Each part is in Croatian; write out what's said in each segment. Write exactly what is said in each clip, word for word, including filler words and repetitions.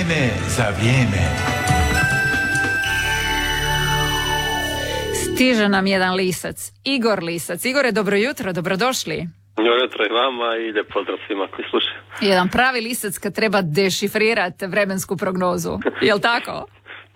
Vreme za vrijeme. Stiže nam jedan lisac, Igor Lisac. Igore, dobro jutro, dobrodošli. Dobro jutro i vama i lijep pozdrav svima koji slušaju. Jedan pravi lisac kad treba dešifrirati vremensku prognozu, jel tako?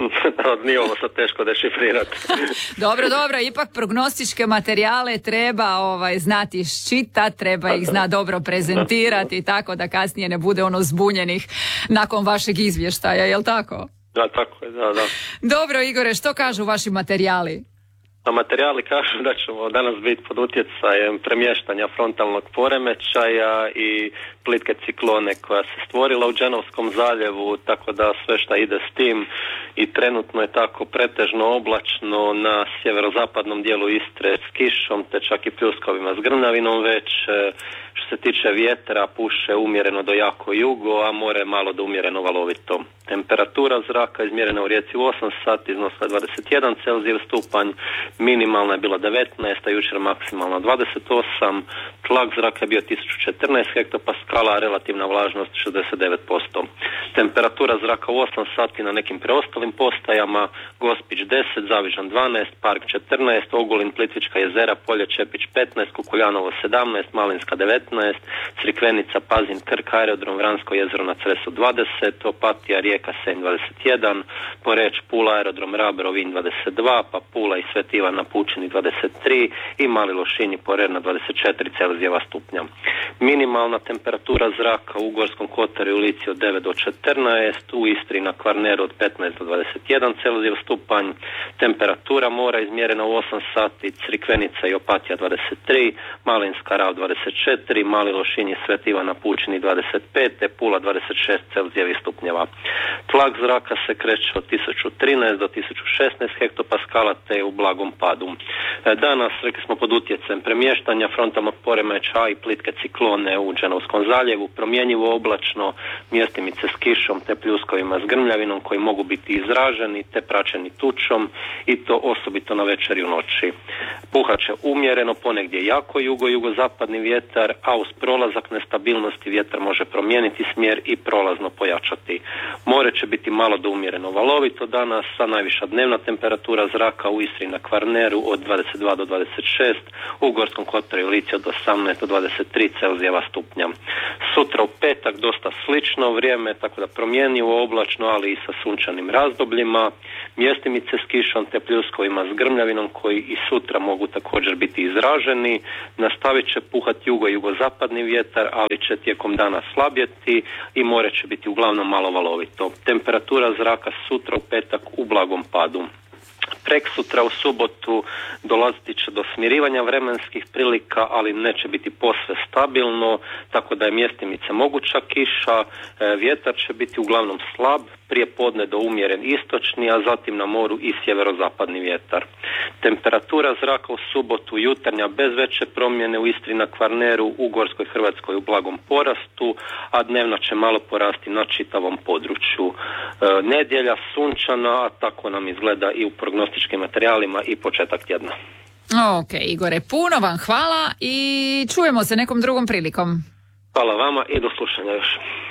Nije ovo sad teško dešifrirati. Dobro, dobro, ipak prognostičke materijale treba ovaj, znati ščitati, treba ih zna dobro prezentirati, tako da kasnije ne bude ono zbunjenih nakon vašeg izvještaja, jel tako? Da, tako je, da, da. Dobro, Igore, što kažu vaši materijali? A materijali kažu da ćemo danas biti pod utjecajem premještanja frontalnog poremećaja i plitke ciklone koja se stvorila u Dženovskom zaljevu, tako da sve što ide s tim i trenutno je tako pretežno oblačno na sjeverozapadnom dijelu Istre s kišom, te čak i pljuskovima s grmljavinom već. Što se tiče vjetra, puše umjereno do jako jugo, a more malo do umjereno valovito. Temperatura zraka izmjerena u Rijeci u osam sati iznosila dvadeset jedan Celzijev stupanj, minimalna je bila devetnaest, a jučer maksimalna dvadeset osam, tlak zraka je bio tisuću četrnaest hektopaskala, a relativna vlažnost šezdeset devet posto. Temperatura zraka u osam sati na nekim preostalim postajama: Gospić deset, Zavižan dvanaest, Park četrnaest, Ogulin, Plitvička jezera, Polje, Čepić petnaest, Kukuljanovo sedamnaest, Malinska devetnaest, Crikvenica, Pazin, Krk, Aerodrom, Vransko jezero na Cresu dvadeset, Opatija, Rijeka, Senj dvadeset jedan, Poreč, Pula, Aerodrom Rab, Rovinj dvadeset dva, pa Pula i Sveti Ivan na Pučini dvadeset tri i Mali Lošinj i Porer na dvadeset četiri Celzijeva stupnja. Minimalna temperatura zraka u Gorskom kotaru i u Lici od devet do četrnaest, u Istri na Kvarneru od petnaest do dvadeset jedan Celzijev stupanj, temperatura mora izmjerena u osam sati, Crikvenica i Opatija dvadeset tri, Malinska Rav dvadeset četiri, Mali Lošinj i Sveti Ivan na Pučini dvadeset pet, te Pula dvadeset šest Celzijevih stupnjeva. Tlak zraka se kreće od tisuću trinaest do tisuću šesnaest hektopaskala, te je u blagom padu. Danas, rekli smo, pod utjecajem premještanja frontalnog poremećaja i plitke ciklone u Dženovskom zaljevu, promjenjivo oblačno, mjestimice s kišom te pljuskovima s grmljavinom koji mogu biti izraženi te praćeni tučom, i to osobito na večer i u noći. Puhat će umjereno, ponegdje jako jugo-jugozapadni vjetar, a uz prolazak nestabilnosti vjetar može promijeniti smjer i prolazno pojačati. More će biti malo do umjereno valovito danas, sa najviša dnevna temperatura zraka u Istri na Kvarneru od dvadeset dva do dvadeset šest, u Gorskom kotaru i Lici od osamnaest do dvadeset tri Celzijeva stupnja. Sutra u petak dosta slično vrijeme, tako da promjenjivo oblačno, ali i sa sunčanim razdobljima, mjestimice s kišom te pljuskovima s grmljavinom koji i sutra mogu također biti izraženi. Nastavit će puhati jugo-jugozapadni vjetar, ali će tijekom dana slabjeti i more će biti uglavnom malo valovito. Temperatura zraka sutra u petak u blagom padu. Preksutra u subotu dolaziti će do smirivanja vremenskih prilika, ali neće biti posve stabilno, tako da je mjestimice moguća kiša, vjetar će biti uglavnom slab, prije podne do umjeren istočni, a zatim na moru i sjeverozapadni vjetar. Temperatura zraka u subotu jutarnja bez veće promjene u Istri na Kvarneru, u Gorskoj Hrvatskoj u blagom porastu, a dnevna će malo porasti na čitavom području. E, nedjelja sunčana, a tako nam izgleda i u prognostičkim materijalima i početak tjedna. Ok, Igore, puno vam hvala i čujemo se nekom drugom prilikom. Hvala vama i do slušanja još.